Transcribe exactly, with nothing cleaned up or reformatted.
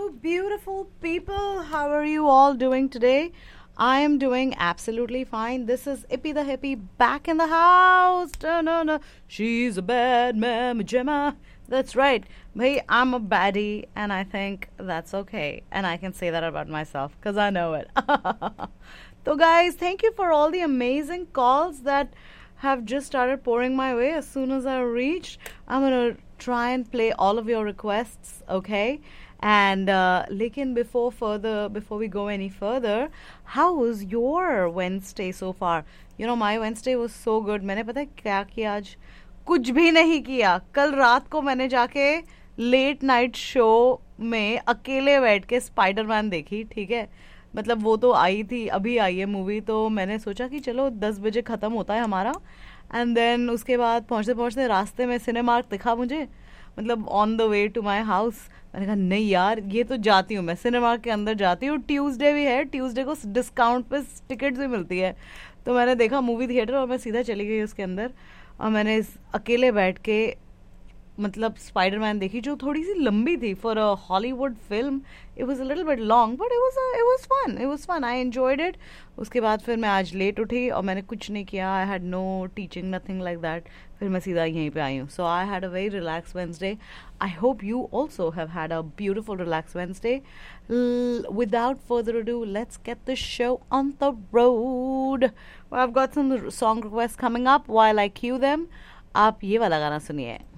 Hello, beautiful people. How are you all doing today? I am doing absolutely fine. This is Ippy the Hippie back in the house. No, no, no. She's a bad mama Gemma. That's right. Hey, I'm a baddie, and I think that's okay. And I can say that about myself because I know it. So, guys, thank you for all the amazing calls that have just started pouring my way as soon as I reached. I'm going to try and play all of your requests, okay? And uh, lekin before further, before we go any further, how was your Wednesday so far? You know, my Wednesday was so good. मैंने पता है क्या किया आज? कुछ भी नहीं किया. कल रात को मैंने जाके लेट नाइट शो में अकेले बैठ के स्पाइडरमैन देखी, ठीक है? मतलब वो तो आई थी, अभी आई है मूवी, तो मैंने सोचा कि चलो दस बजे ख़त्म होता है हमारा. एंड देन उसके बाद पहुँचते पहुँचते रास्ते में सिनेमार्क दिखा मुझे, मतलब on the way to my house. मैंने कहा नहीं यार, ये तो जाती हूँ मैं, सिनेमा के अंदर जाती हूँ. ट्यूसडे भी है, ट्यूसडे को डिस्काउंट पे टिकट्स भी मिलती है. तो मैंने देखा मूवी थिएटर और मैं सीधा चली गई उसके अंदर और मैंने अकेले बैठ के मतलब स्पाइडरमैन देखी, जो थोड़ी सी लंबी थी for a Hollywood film. It was a little bit long but it was it was fun, it was fun, I enjoyed it. उसके बाद फिर मैं आज लेट उठी और मैंने कुछ नहीं किया. I had no teaching, nothing like that. फिर मैं सीधा यहीं पे आई हूँ. सो I had a very relax Wednesday. I hope you also have had a beautiful relax Wednesday. Without further ado, let's get the show on the road. I have got some song request coming up while I Q them. आप ये वाला गाना सुनिए.